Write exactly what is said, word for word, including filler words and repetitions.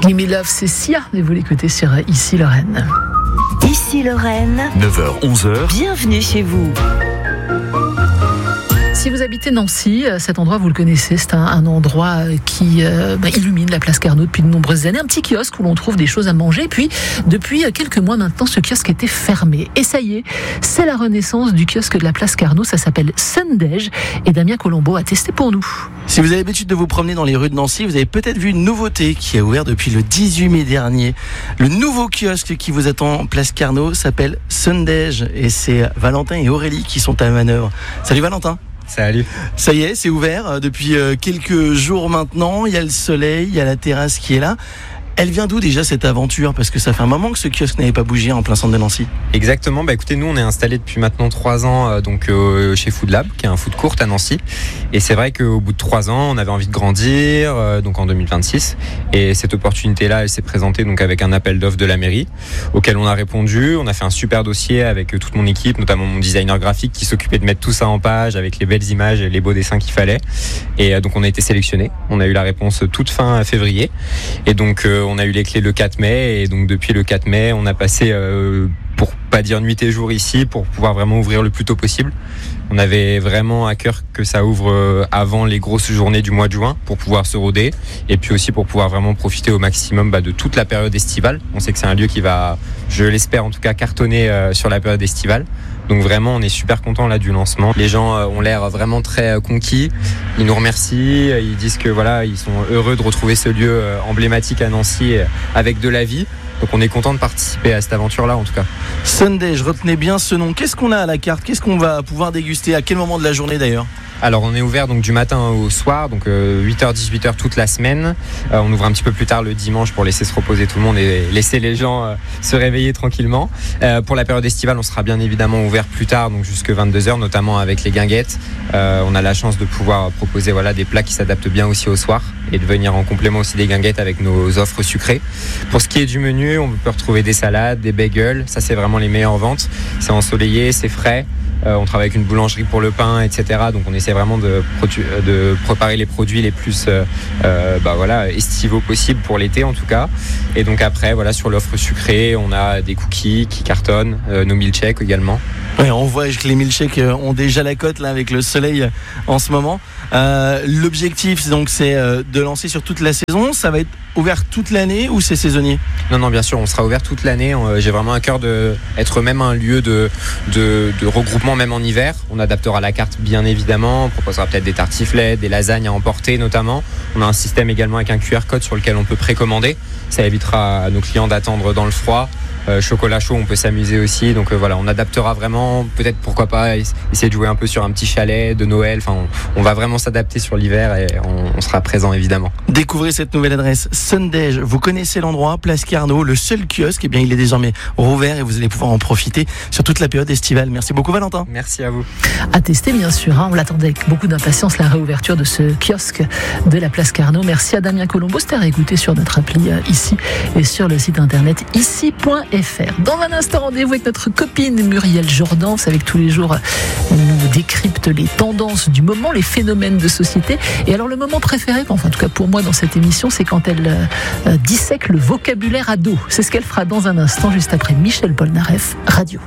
Gimme Love, c'est Sia, et vous l'écoutez sur Ici Lorraine. Ici Lorraine, neuf heures onze heures. Bienvenue chez vous. Si vous habitez Nancy, cet endroit vous le connaissez, c'est un, un endroit qui euh, bah, illumine la place Carnot depuis de nombreuses années, un petit kiosque où l'on trouve des choses à manger. Et puis depuis quelques mois maintenant, ce kiosque était fermé. Et ça y est, c'est la renaissance du kiosque de la place Carnot. Ça s'appelle Sundej et Damien Colombo a testé pour nous. Si vous avez l'habitude de vous promener dans les rues de Nancy, vous avez peut-être vu une nouveauté qui a ouvert depuis le dix-huit mai dernier. Le nouveau kiosque qui vous attend place Carnot s'appelle Sundej et c'est Valentin et Aurélie qui sont à la manœuvre. Salut Valentin. Salut. Ça y est, c'est ouvert depuis quelques jours maintenant. Il y a le soleil, il y a la terrasse qui est là. Elle vient d'où déjà cette aventure ? Parce que ça fait un moment que ce kiosque n'avait pas bougé en plein centre de Nancy. Exactement, bah écoutez, nous on est installés depuis maintenant trois ans euh, donc, euh, chez Food Lab, qui est un food court à Nancy. Et c'est vrai qu'au bout de trois ans, on avait envie de grandir, euh, donc en deux mille vingt-six. Et cette opportunité-là, elle s'est présentée donc, avec un appel d'offres de la mairie, auquel on a répondu. On a fait un super dossier avec toute mon équipe, notamment mon designer graphique qui s'occupait de mettre tout ça en page, avec les belles images et les beaux dessins qu'il fallait. Et euh, donc on a été sélectionnés. On a eu la réponse toute fin février. Et donc euh, on a eu les clés le quatre mai et donc depuis le quatre mai on a passé euh, pour pas dire nuit et jour ici pour pouvoir vraiment ouvrir le plus tôt possible. On avait vraiment à cœur que ça ouvre avant les grosses journées du mois de juin pour pouvoir se roder et puis aussi pour pouvoir vraiment profiter au maximum bah, de toute la période estivale. On sait que c'est un lieu qui va, je l'espère en tout cas, cartonner euh, sur la période estivale. Donc vraiment on est super content là du lancement. Les gens euh, ont l'air vraiment très euh, conquis. Ils nous remercient, ils disent que voilà, ils sont heureux de retrouver ce lieu euh, emblématique à Nancy euh, avec de la vie. Donc on est content de participer à cette aventure-là en tout cas. Sundej, retenez bien ce nom. Qu'est-ce qu'on a à la carte ? Qu'est-ce qu'on va pouvoir déguster ? À quel moment de la journée d'ailleurs ? Alors on est ouvert donc du matin au soir, donc euh, huit heures dix-huit heures toute la semaine. Euh, on ouvre un petit peu plus tard le dimanche pour laisser se reposer tout le monde et laisser les gens euh, se réveiller tranquillement. Euh, pour la période estivale, on sera bien évidemment ouvert plus tard, donc jusque vingt-deux heures, notamment avec les guinguettes. Euh, on a la chance de pouvoir proposer voilà, des plats qui s'adaptent bien aussi au soir et de venir en complément aussi des guinguettes avec nos offres sucrées. Pour ce qui est du menu, on peut retrouver des salades, des bagels, ça c'est vraiment les meilleures ventes. C'est ensoleillé, c'est frais. Euh, on travaille avec une boulangerie pour le pain, et cetera. Donc on essaie vraiment de, produ- de préparer les produits les plus euh, euh, bah voilà, estivaux possibles pour l'été en tout cas. Et donc après, voilà, sur l'offre sucrée, on a des cookies qui cartonnent, euh, nos milkshakes également. Ouais, on voit que les milkshakes ont déjà la cote là avec le soleil en ce moment. Euh, l'objectif donc c'est de lancer sur toute la saison. Ça va être ouvert toute l'année ou c'est saisonnier ? Non, non, bien sûr, on sera ouvert toute l'année. J'ai vraiment à cœur d'être même un lieu de, de, de regroupement même en hiver. On adaptera la carte bien évidemment. On proposera peut-être des tartiflettes, des lasagnes à emporter notamment. On a un système également avec un Q R code sur lequel on peut précommander. Ça évitera à nos clients d'attendre dans le froid. Euh, chocolat chaud, on peut s'amuser aussi. Donc euh, voilà, on adaptera vraiment, peut-être pourquoi pas essayer de jouer un peu sur un petit chalet de Noël. Enfin, on, on va vraiment s'adapter sur l'hiver et on, on sera présent évidemment. Découvrez cette nouvelle adresse Sundej. Vous connaissez l'endroit, place Carnot, le seul kiosque. Eh bien, il est désormais rouvert et vous allez pouvoir en profiter sur toute la période estivale. Merci beaucoup Valentin. Merci à vous. À tester bien sûr. Hein, on l'attendait avec beaucoup d'impatience la réouverture de ce kiosque de la place Carnot. Merci à Damien Colombo. C'était à réécouter sur notre appli euh, ici et sur le site internet ici point f r. Dans un instant, rendez-vous avec notre copine Muriel Jourdan. Vous savez que tous les jours, elle nous décrypte les tendances du moment, les phénomènes de société. Et alors, le moment préféré, enfin, en tout cas pour moi dans cette émission, c'est quand elle euh, dissèque le vocabulaire ado. C'est ce qu'elle fera dans un instant, juste après Michel Polnareff, Radio.